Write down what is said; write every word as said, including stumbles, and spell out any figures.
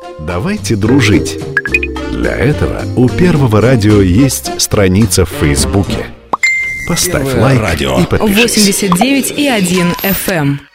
Давайте дружить. Для этого у Первого радио есть страница в Фейсбуке. Поставь Первое лайк радио. и подпишись. восемьдесят девять и один эф эм.